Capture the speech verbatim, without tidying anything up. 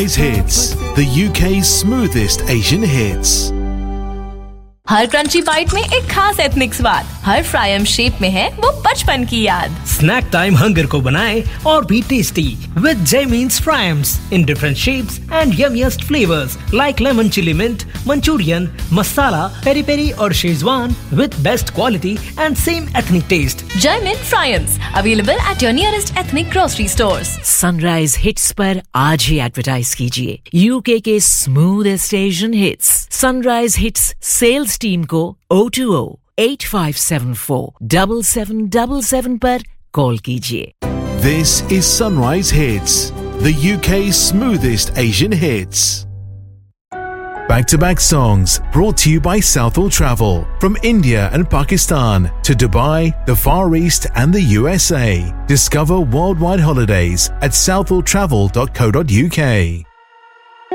Hits, the U K's smoothest Asian hits. Her crunchy bite में एक खास ethnic स्वाद, हर फ्रायम शेप में है वो बचपन की याद। स्नैक टाइम हंगर को बनाए और भी tasty with जैमीन्स fryums in different shapes and यम्मीएस्ट flavours like lemon chilli mint, Manchurian, masala, peri peri और Schezwan with best quality and same ethnic test. Jaimin fryums available at your nearest ethnic grocery stores. Sunrise hits पर आज ही advertise कीजिए UK के smoothest Asian hits. Sunrise hits sales team को O two O eight five seven four seven seven seven seven पर call कीजिए। This is Sunrise Hits, the U K's smoothest Asian hits. Back-to-back songs brought to you by Southall Travel. From India and Pakistan to Dubai, the Far East and the U S A. Discover worldwide holidays at southall travel dot co dot U K.